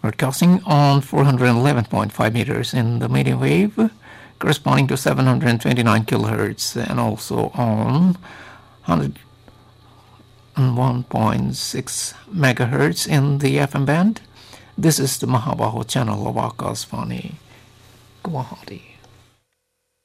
broadcasting on 411.5 meters in the medium wave, corresponding to 729 kilohertz, and also on 101.6 megahertz in the FM band. This is the Mahabaho channel of Akashvani, Guwahati.